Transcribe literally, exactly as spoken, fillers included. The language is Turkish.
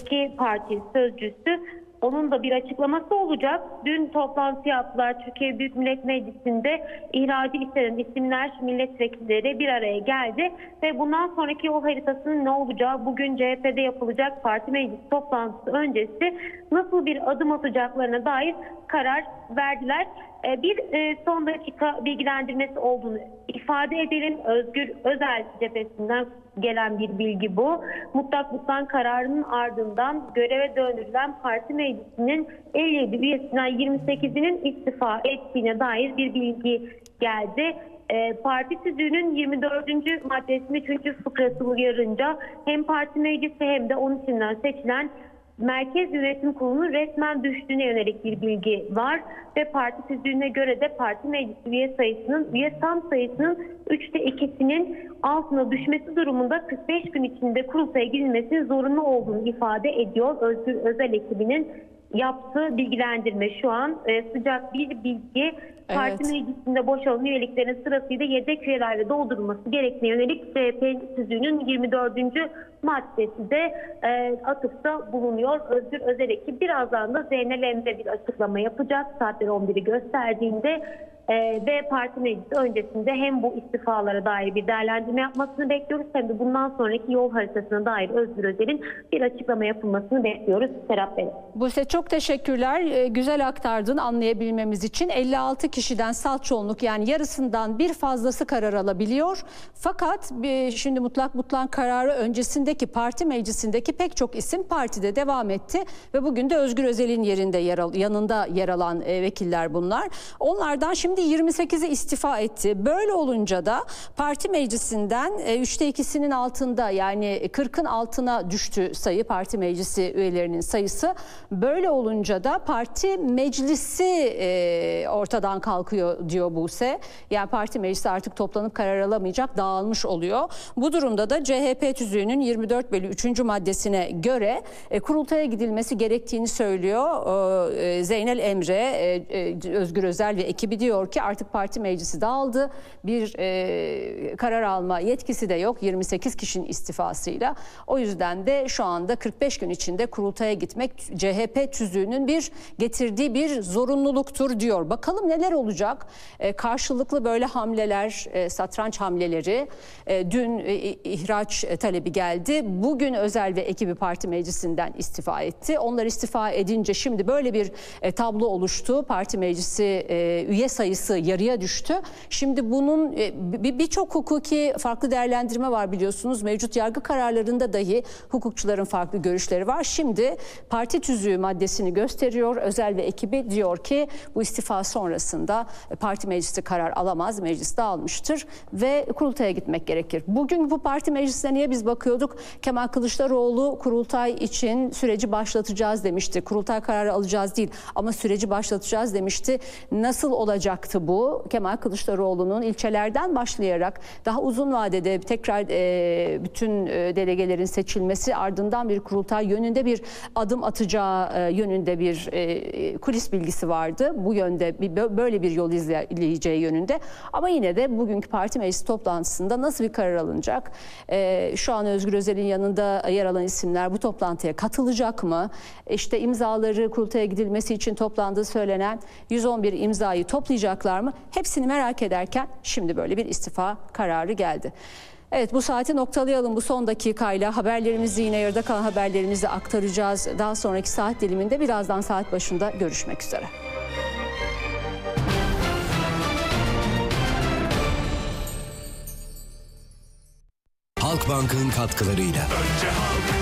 Yetki Partisi sözcüsü. Onun da bir açıklaması olacak. Dün toplantı yaptılar. Türkiye Büyük Millet Meclisi'nde ihracı işlerin isimler milletvekilleri bir araya geldi ve bundan sonraki yol haritasının ne olacağı, bugün C H P'de yapılacak parti meclis toplantısı öncesi nasıl bir adım atacaklarına dair karar verdiler. Bir son dakika bilgilendirmesi olduğunu ifade edelim. Özgür Özel cephesinden gelen bir bilgi bu. Mutlaklıktan kararının ardından göreve döndürülen parti meclisinin elli yedi üyesinden yirmi sekizinin istifa ettiğine dair bir bilgi geldi. E, parti tüzüğünün yirmi dördüncü maddesinin üçüncü fıkrası uyarınca hem parti meclisi hem de onun içinden seçilen Merkez Yönetim Kurulu'nun resmen düştüğüne yönelik bir bilgi var ve parti tüzüğüne göre de parti meclisi üye sayısının üye tam sayısının üçte ikisinin altına düşmesi durumunda kırk beş gün içinde kurultaya gidilmesi zorunlu olduğunu ifade ediyor. Özgür Özel ekibinin yaptığı bilgilendirme şu an e, sıcak bir bilgi. Parti evet. Meclisinde boşalan üyeliklerin sırasıyla yedek üyelerle doldurulması gerektiğine yönelik C H P tüzüğünün yirmi dördüncü maddesi de e, atıfta bulunuyor. Özgür Özel ekip birazdan da Zeynel Emre bir açıklama yapacak. Saatler on biri gösterdiğinde e, ve parti meclisi öncesinde hem bu istifalara dair bir değerlendirme yapmasını bekliyoruz hem de bundan sonraki yol haritasına dair Özgür Özel'in bir açıklama yapılmasını bekliyoruz. Serap Bey. Buse çok teşekkürler. E, güzel aktardın anlayabilmemiz için. elli altı kişiden salt çoğunluk yani yarısından bir fazlası karar alabiliyor. Fakat bir, şimdi mutlak mutlak kararı öncesindeki parti meclisindeki pek çok isim partide devam etti ve bugün de Özgür Özel'in yerinde yer al, yanında yer alan e, vekiller bunlar. Onlardan şimdi yirmi sekizi istifa etti. Böyle olunca da parti meclisinden e, üçte ikisinin altında yani kırkın altına düştü sayı parti meclisi üyelerinin sayısı. Böyle olunca da parti meclisi e, ortadan kalkıyor diyor Buse. Yani parti meclisi artık toplanıp karar alamayacak, dağılmış oluyor. Bu durumda da C H P tüzüğünün yirmi dört bölü üçüncü maddesine göre e, kurultaya gidilmesi gerektiğini söylüyor e, Zeynel Emre, e, e, Özgür Özel ve ekibi diyor ki artık parti meclisi dağıldı. Bir e, karar alma yetkisi de yok yirmi sekiz kişinin istifasıyla. O yüzden de şu anda kırk beş gün içinde kurultaya gitmek C H P tüzüğünün bir getirdiği bir zorunluluktur diyor. Bakalım neler olacak? E, karşılıklı böyle hamleler, e, satranç hamleleri. E, dün e, ihraç talebi geldi. Bugün Özel ve ekibi parti meclisinden istifa etti. Onlar istifa edince şimdi böyle bir e, tablo oluştu. Parti meclisi e, üye sayısı yarıya düştü. Şimdi bunun e, birçok hukuki farklı değerlendirme var biliyorsunuz. Mevcut yargı kararlarında dahi hukukçuların farklı görüşleri var. Şimdi parti tüzüğü maddesini gösteriyor. Özel ve ekibi diyor ki bu istifa sonrasında parti meclisi karar alamaz. Meclis dağılmıştır ve kurultaya gitmek gerekir. Bugün bu parti meclisine niye biz bakıyorduk? Kemal Kılıçdaroğlu kurultay için süreci başlatacağız demişti. Kurultay kararı alacağız değil ama süreci başlatacağız demişti. Nasıl olacaktı bu? Kemal Kılıçdaroğlu'nun ilçelerden başlayarak daha uzun vadede tekrar e, bütün e, delegelerin seçilmesi ardından bir kurultay yönünde bir adım atacağı e, yönünde bir e, kulis bilgisi vardı. Bu yönde bir, böyle bir yol izleyeceği yönünde. Ama yine de bugünkü parti meclisi toplantısında nasıl bir karar alınacak? E, şu an Özgür Özel'in yanında yer alan isimler bu toplantıya katılacak mı? İşte imzaları kurultaya gidilmesi için toplandığı söylenen yüz on bir imzayı toplayacaklar mı? Hepsini merak ederken şimdi böyle bir istifa kararı geldi. Evet, bu saati noktalayalım bu son dakikayla. Haberlerimizi yine yarıda kalan haberlerimizi aktaracağız. Daha sonraki saat diliminde birazdan saat başında görüşmek üzere. Halkbank'ın katkılarıyla. Önce halk.